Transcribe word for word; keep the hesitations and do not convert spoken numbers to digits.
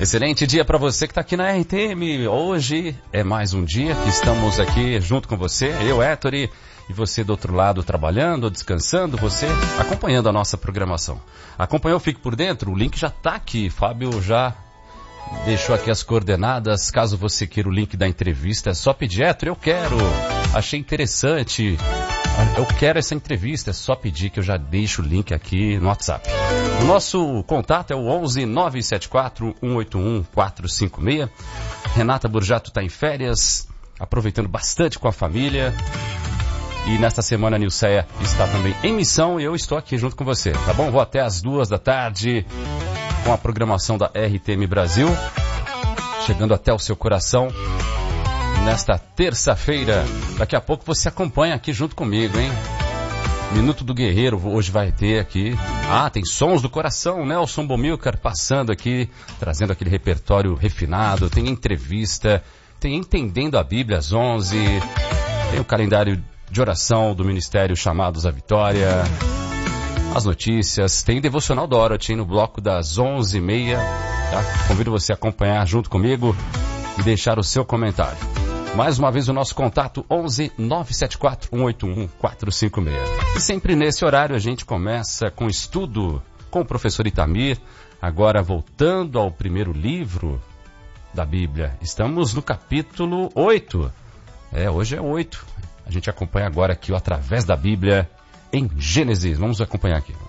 Excelente dia para você que está aqui na R T M. Hoje é mais um dia que estamos aqui junto com você, eu, Héctor, e você do outro lado trabalhando, descansando, você acompanhando a nossa programação. Acompanhou, fique por dentro, o link já está aqui, Fábio já deixou aqui as coordenadas, caso você queira o link da entrevista, é só pedir, Héctor, eu quero, achei interessante, eu quero essa entrevista, é só pedir que eu já deixo o link aqui no WhatsApp. O nosso contato é o onze nove sete quatro um oito um quatro cinco seis. Renata Burjato está em férias, aproveitando bastante com a família. E nesta semana a Nilceia está também em missão e eu estou aqui junto com você, tá bom? Vou até as duas da tarde com a programação da R T M Brasil, chegando até o seu coração nesta terça-feira. Daqui a pouco você acompanha aqui junto comigo, hein? Minuto do Guerreiro hoje vai ter aqui. Ah, tem Sons do Coração, Nelson Bomilcar passando aqui, trazendo aquele repertório refinado, tem entrevista, tem Entendendo a Bíblia às onze, tem o calendário de oração do Ministério Chamados à Vitória, as notícias, tem Devocional Dorothy no bloco das onze e meia, tá? Convido você a acompanhar junto comigo e deixar o seu comentário. Mais uma vez o nosso contato onze nove sete quatro um oito um quatro cinco seis. E sempre nesse horário a gente começa com estudo com o professor Itamir, agora voltando ao primeiro livro da Bíblia. Estamos no capítulo oito. É, hoje é oito. A gente acompanha agora aqui o Através da Bíblia em Gênesis. Vamos acompanhar aqui.